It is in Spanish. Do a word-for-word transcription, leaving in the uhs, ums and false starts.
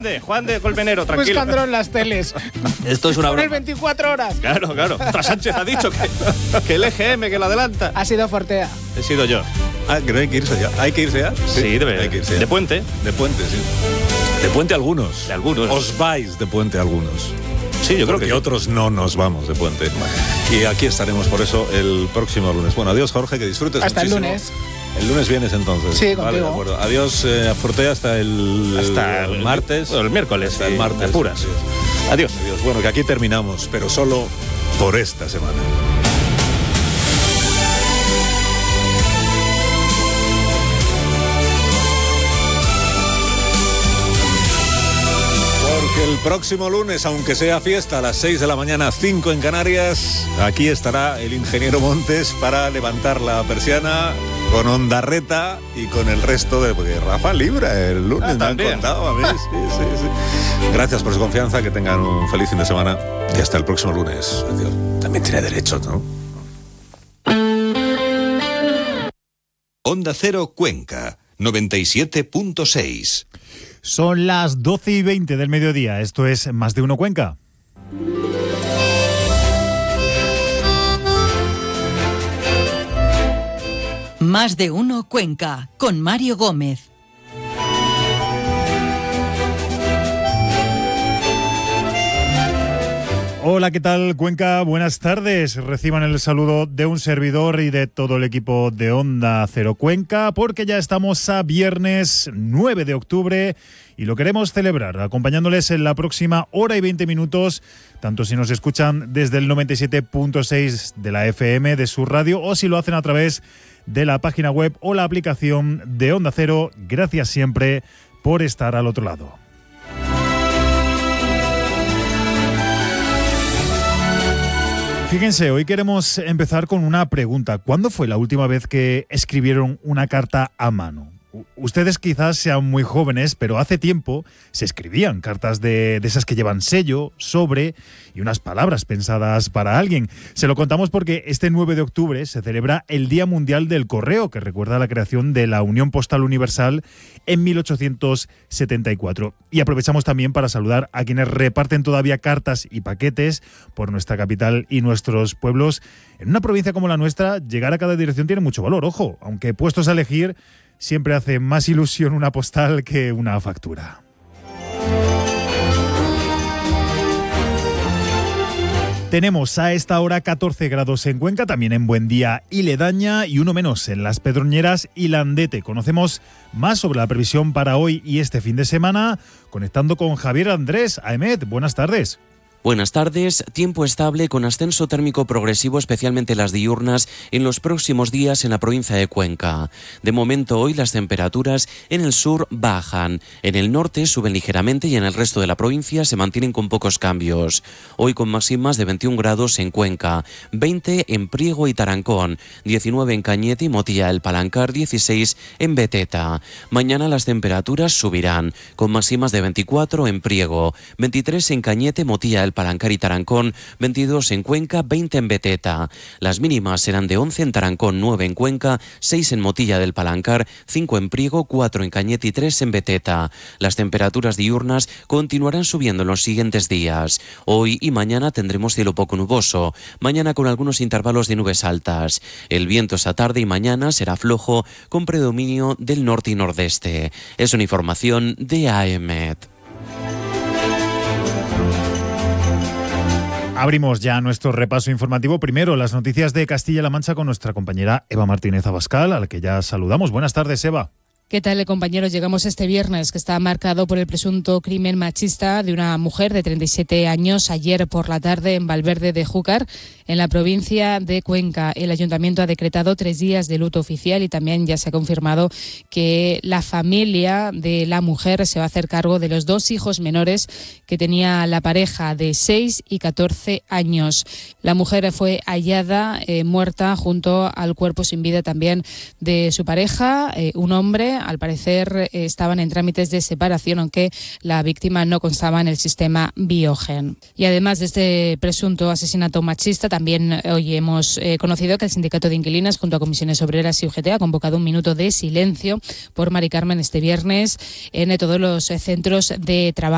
De Juan de Colmenero, tranquilo. Buscándolo en las teles. Esto es una broma. veinticuatro horas. Claro, claro. Ostras, Sánchez ha dicho que, que el E G M, que lo adelanta. Ha sido Fortea. He sido yo. Ah, que no hay que irse ya. ¿Hay que irse ya? Sí, sí debe. Hay que irse ya. De puente. De puente, sí. De puente algunos. De algunos. Os vais de puente algunos. Sí, yo creo Porque que sí. otros no nos vamos de puente. Y aquí estaremos por eso el próximo lunes. Bueno, adiós Jorge, que disfrutes Hasta muchísimo. el lunes. El lunes vienes entonces. Sí, vale, contigo. de acuerdo. Adiós eh, a Fortea hasta el, Hasta el el- martes. o el miércoles, Hasta sí, el martes. apuras. Adiós. Adiós. Adiós. Bueno, que aquí terminamos, pero solo por esta semana. Porque el próximo lunes, aunque sea fiesta, a las seis de la mañana, cinco en Canarias, aquí estará el ingeniero Montes para levantar la persiana con Ondarreta y con el resto de... Porque Rafa libra el lunes, Ah, me han también. contado a mí. Sí, sí, sí. Gracias por su confianza, que tengan un feliz fin de semana y hasta el próximo lunes. Adiós. También tiene derecho, ¿no? Onda Cero Cuenca, noventa y siete punto seis. Son las doce y veinte del mediodía. Esto es Más de Uno Cuenca. Más de Uno Cuenca, con Mario Gómez. Hola, ¿qué tal, Cuenca? Buenas tardes. Reciban el saludo de un servidor y de todo el equipo de Onda Cero Cuenca, porque ya estamos a viernes nueve de octubre y lo queremos celebrar acompañándoles en la próxima hora y veinte minutos, tanto si nos escuchan desde el noventa y siete punto seis de la F M de su radio o si lo hacen a través de la página web o la aplicación de Onda Cero. Gracias siempre por estar al otro lado. Fíjense, hoy queremos empezar con una pregunta. ¿Cuándo fue la última vez que escribieron una carta a mano? U- Ustedes quizás sean muy jóvenes, pero hace tiempo se escribían cartas de, de esas que llevan sello, sobre y unas palabras pensadas para alguien. Se lo contamos porque este nueve de octubre se celebra el Día Mundial del Correo, que recuerda la creación de la Unión Postal Universal en mil ochocientos setenta y cuatro. Y aprovechamos también para saludar a quienes reparten todavía cartas y paquetes por nuestra capital y nuestros pueblos. En una provincia como la nuestra, llegar a cada dirección tiene mucho valor, ojo, aunque puestos a elegir, siempre hace más ilusión una postal que una factura. Tenemos a esta hora catorce grados en Cuenca, también en Buendía y Ledaña, y uno menos en Las Pedroñeras y Landete. Conocemos más sobre la previsión para hoy y este fin de semana, conectando con Javier Andrés. Aemet, buenas tardes. Buenas tardes. Tiempo estable con ascenso térmico progresivo, especialmente las diurnas, en los próximos días en la provincia de Cuenca. De momento, hoy las temperaturas en el sur bajan, en el norte suben ligeramente y en el resto de la provincia se mantienen con pocos cambios. Hoy con máximas de veintiún grados en Cuenca, veinte en Priego y Tarancón, diecinueve en Cañete y Motilla del Palancar, dieciséis en Beteta. Mañana las temperaturas subirán, con máximas de veinticuatro en Priego, veintitrés en Cañete, Motilla del Palancar y Tarancón, veintidós en Cuenca, veinte en Beteta. Las mínimas serán de once en Tarancón, nueve en Cuenca, seis en Motilla del Palancar, cinco en Priego, cuatro en Cañete y tres en Beteta. Las temperaturas diurnas continuarán subiendo en los siguientes días. Hoy y mañana tendremos cielo poco nuboso, mañana con algunos intervalos de nubes altas. El viento esta tarde y mañana será flojo con predominio del norte y nordeste. Es una información de Aemet. Abrimos ya nuestro repaso informativo. Primero, las noticias de Castilla-La Mancha con nuestra compañera Eva Martínez Abascal, a la que ya saludamos. Buenas tardes, Eva. ¿Qué tal, compañeros? Llegamos este viernes, que está marcado por el presunto crimen machista de una mujer de treinta y siete años ayer por la tarde en Valverde de Júcar, en la provincia de Cuenca. El ayuntamiento ha decretado tres días de luto oficial y también ya se ha confirmado que la familia de la mujer se va a hacer cargo de los dos hijos menores que tenía la pareja de seis y catorce años. La mujer fue hallada eh, muerta junto al cuerpo sin vida también de su pareja, eh, un hombre. Al parecer eh, estaban en trámites de separación, aunque la víctima no constaba en el sistema Biogen. Y además de este presunto asesinato machista, también eh, hoy hemos eh, conocido que el Sindicato de Inquilinas, junto a Comisiones Obreras y U G T, ha convocado un minuto de silencio por Mari Carmen este viernes en eh, todos los eh, centros de trabajo.